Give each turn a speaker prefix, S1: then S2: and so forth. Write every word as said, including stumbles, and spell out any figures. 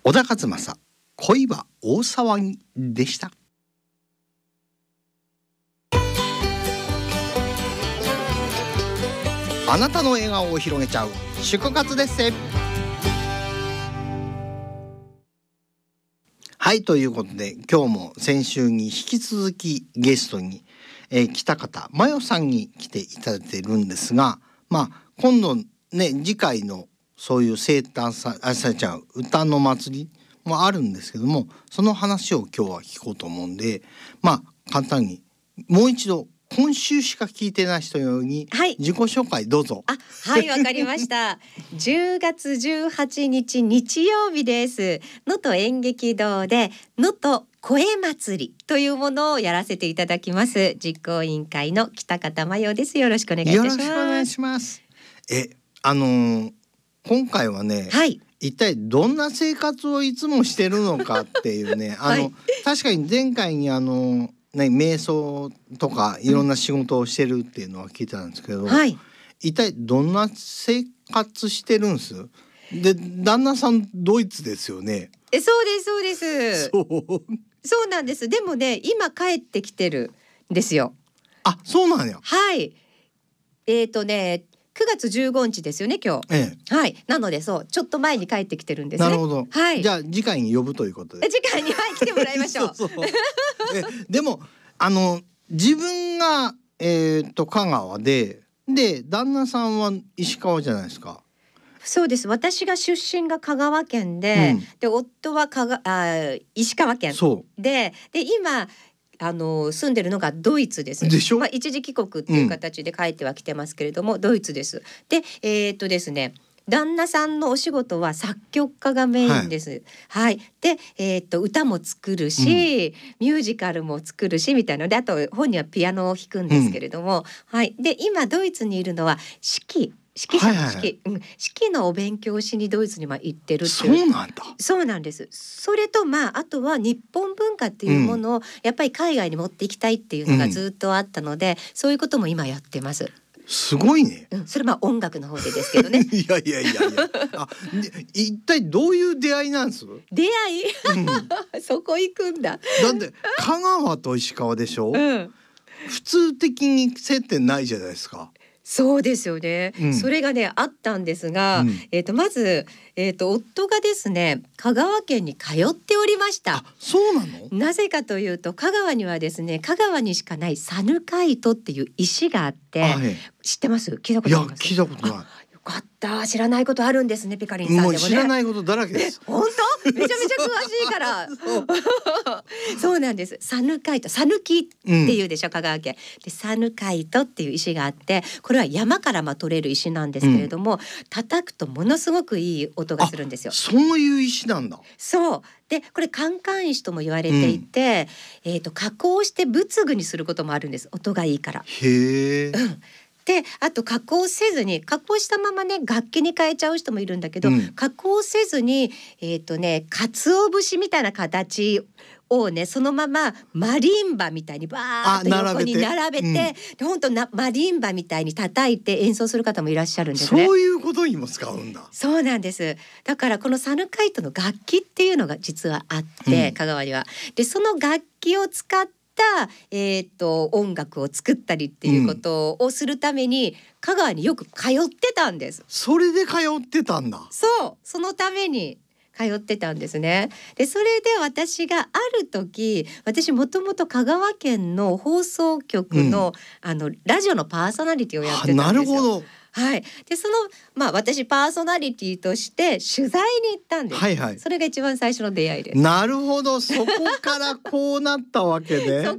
S1: 小田和正、恋は大騒ぎでした。あなたの笑顔を広げちゃう祝活です。はい、ということで今日も先週に引き続きゲストに、えー、北方真代さんに来ていただいているんですが、まあ今度ね次回のそういう生誕さあさちゃん歌の祭りもあるんですけども、その話を今日は聞こうと思うんで、まあ簡単にもう一度今週しか聞いてない人ように自己紹介どうぞ。
S2: はい、あ、はい、わかりましたじゅうがつじゅうはちにち日曜日です。能登演劇堂で能登声祭りというものをやらせていただきます。実行委員会の北方真代です。よろしくお願いいたします。
S1: よろしくお願いします。え、あのー、今回はね、はい、一体どんな生活をいつもしてるのかっていうねあの、はい、確かに前回にあのね、瞑想とかいろんな仕事をしてるっていうのは聞いたんですけど、うん、はい、一体どんな生活してるんです？で、旦那さんドイツですよね。
S2: え、そうですそうです。
S1: そう
S2: そうなんです。でもね今帰ってきてるんですよ。
S1: あ、そうなんや。
S2: はい。えーとねくがつじゅうごにちですよね今日、ええ、はい。なのでそうちょっと前に帰ってきてるんですね。
S1: なるほど、
S2: はい、
S1: じゃあ次回に呼ぶということで
S2: 次回に、はい、来てもらいましょう。
S1: そうそうえでもあの自分が、えー、と香川でで旦那さんは石川じゃないですか。
S2: そうです。私が出身が香川県で、うん、で夫はかがあ石川県で、で今あの住んでるのがドイツです。
S1: でしょ？
S2: まあ、一時帰国っていう形で帰ってはきてますけれども、うん、ドイツです。で、えー、っとですね旦那さんのお仕事は作曲家がメインです。はい。はい、で、えー、っと歌も作るし、うん、ミュージカルも作るしみたいなので、あと本にはピアノを弾くんですけれども、うん、はい。で今ドイツにいるのは指揮指揮者の指揮、はいはい、うん、指揮のお勉強しにドイツには行ってるっていう。
S1: そうなんだ。
S2: そうなんです。それとまああとは日本文化っていうものをやっぱり海外に持っていきたいっていうのがずっとあったので、うん、そういうことも今やってます。
S1: すごいね、
S2: うん、それは音楽の方でですけどね
S1: いやいやいやいやあ、一体どういう出会いなんです？
S2: 出会い、うん、そこ行くんだ。
S1: だって香川と石川でしょ、うん、普通的に接点ないじゃないですか。
S2: そうですよね、うん、それがねあったんですが、うん、えーとまず、えーと夫がですね香川県に通っておりました。
S1: あ、そうなの？
S2: なぜかというと香川にはですね香川にしかないサヌカイトっていう石があって、はい、知ってます？聞いたことあります？
S1: いや聞いたことない。
S2: よかった、知らないことあるんですね。ピカリンさんでもね、
S1: もう知らないことだらけです。
S2: 本当？めちゃめちゃ詳しいからそうそうなんです。サヌカイト、サヌキっていうでしょ、うん、香川県でサヌカイトっていう石があって、これは山からま取れる石なんですけれども、うん、叩くとものすごくいい音がするんですよ。
S1: そういう石なんだ。
S2: そうで、これカンカン石とも言われていて、うん、えーと加工して仏具にすることもあるんです。音がいいから。
S1: へえ、うん、
S2: で、あと加工せずに加工したままね楽器に変えちゃう人もいるんだけど、うん、加工せずにえっとね鰹節みたいな形をねそのままマリンバみたいにバーッと横に並べて、うん、で本当なマリンバみたいに叩いて演奏する方もいらっしゃるんですね。
S1: そういうことにも使うんだ。
S2: そうなんです。だからこのサヌカイトの楽器っていうのが実はあって、うん、香川にはでその楽器を使ってえー、と音楽を作ったりっていうことをするために、うん、香川によく通ってたんです。
S1: それで通ってたんだ。
S2: そう、そのために通ってたんですね。でそれで私がある時、私もともと香川県の放送局の、うん、あのラジオのパーソナリティをやってたんですよ。
S1: なるほど。
S2: はい、でそのまあ私パーソナリティとして取材に行ったんです、はいはい、それが一番最初の出会いです。
S1: なるほど、そこからこうなったわけで